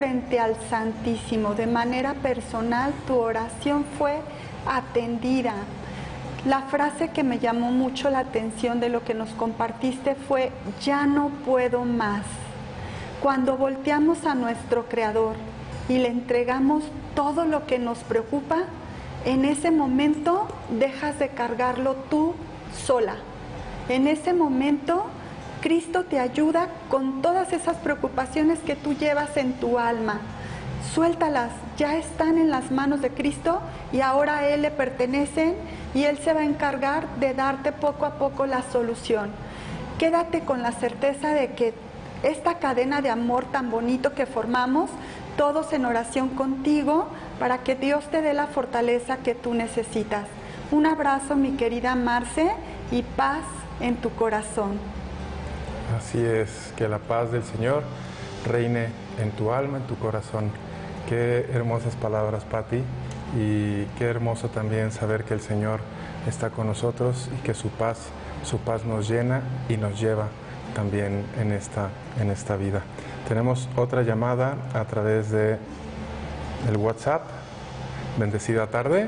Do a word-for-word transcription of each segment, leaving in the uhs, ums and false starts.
frente al Santísimo, de manera personal, tu oración fue atendida. La frase que me llamó mucho la atención de lo que nos compartiste fue: ya no puedo más. Cuando volteamos a nuestro Creador y le entregamos todo lo que nos preocupa, en ese momento dejas de cargarlo tú sola. En ese momento Cristo te ayuda con todas esas preocupaciones que tú llevas en tu alma. Suéltalas, ya están en las manos de Cristo y ahora a Él le pertenecen y Él se va a encargar de darte poco a poco la solución. Quédate con la certeza de que esta cadena de amor tan bonito que formamos, todos en oración contigo, para que Dios te dé la fortaleza que tú necesitas. Un abrazo, mi querida Marce, y paz en tu corazón. Así es, que la paz del Señor reine en tu alma, en tu corazón. Qué hermosas palabras, Pati, y qué hermoso también saber que el Señor está con nosotros y que su paz, su paz nos llena y nos lleva también en esta, en esta vida. Tenemos otra llamada a través de el WhatsApp. Bendecida tarde.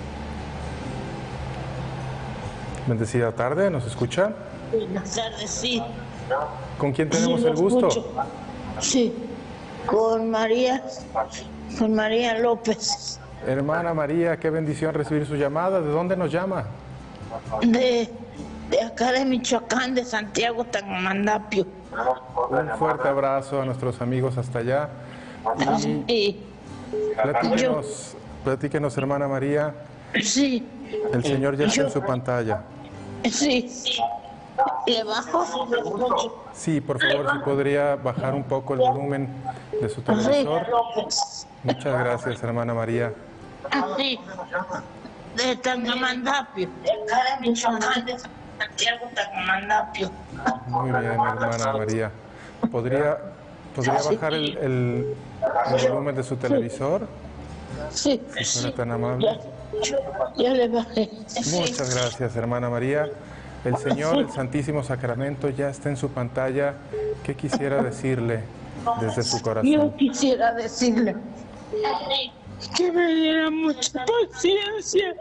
Bendecida tarde, ¿nos escucha? Buenas tardes, sí. ¿Con quién tenemos sí, el gusto? Escucho. Sí, con María, con María López. Hermana María, qué bendición recibir su llamada. ¿De dónde nos llama? De, de acá de Michoacán, de Santiago Tangamandapio. Un fuerte abrazo a nuestros amigos hasta allá. Y y platíquenos, platíquenos, hermana María. Sí. El Señor ya está yo, en su pantalla. Sí. ¿Le bajo? Sí, por favor, si podría bajar un poco el volumen de su televisor. Muchas gracias, hermana María. Sí, de Tangamandapio. De acá de Michoacán, de Santiago Tangamandapio. Muy bien, hermana María. ¿Podría, ¿podría bajar el, el, el volumen de su televisor? Sí. Si fuera tan amable. Ya, ya le bajé. Muchas gracias, hermana María. El Señor, el Santísimo Sacramento, ya está en su pantalla. ¿Qué quisiera decirle desde su corazón? Yo quisiera decirle que me diera mucha paciencia,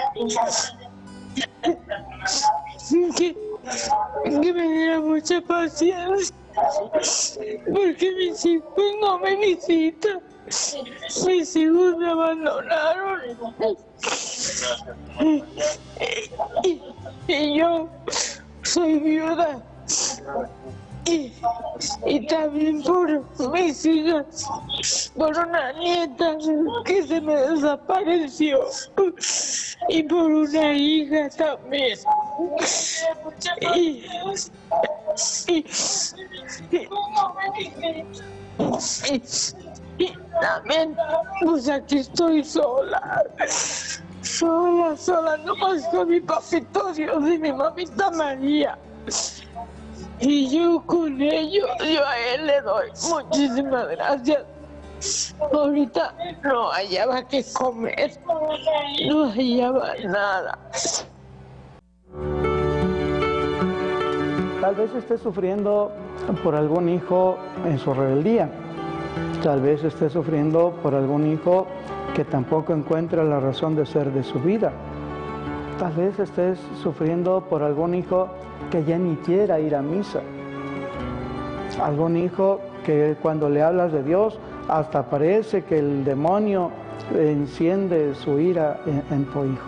que, que me diera mucha paciencia, porque mis hijos no me visitan, mis hijos me abandonaron, y, y yo soy viuda. Y, y también por mis hijas, por una nieta que se me desapareció y por una hija también. Y, y, y, y, y también, pues aquí estoy sola, sola, sola, nomás con mi papito Dios y mi mamita María. Y yo con ello, yo a él le doy muchísimas gracias. Ahorita no hallaba qué comer, no hallaba nada. Tal vez esté sufriendo por algún hijo en su rebeldía. Tal vez esté sufriendo por algún hijo que tampoco encuentra la razón de ser de su vida. Tal vez estés sufriendo por algún hijo que ya ni quiera ir a misa. Algún hijo que cuando le hablas de Dios hasta parece que el demonio enciende su ira en, en tu hijo.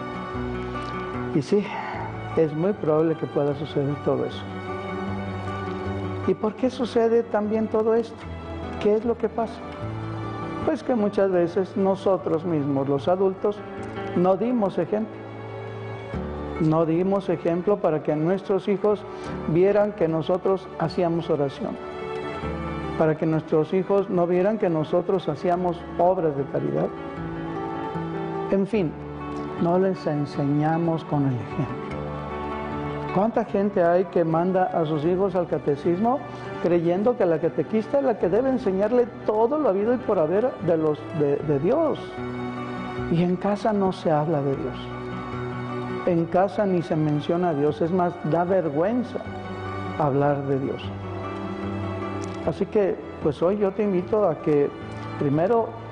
Y sí, es muy probable que pueda suceder todo eso. ¿Y por qué sucede también todo esto? ¿Qué es lo que pasa? Pues que muchas veces nosotros mismos, los adultos, no dimos ejemplo. No dimos ejemplo para que nuestros hijos vieran que nosotros hacíamos oración. Para que nuestros hijos no vieran que nosotros hacíamos obras de caridad. En fin, no les enseñamos con el ejemplo. ¿Cuánta gente hay que manda a sus hijos al catecismo creyendo que la catequista es la que debe enseñarle todo lo habido y por haber de, los, de, de Dios? Y en casa no se habla de Dios. En casa ni se menciona a Dios, es más, da vergüenza hablar de Dios. Así que pues hoy yo te invito a que primero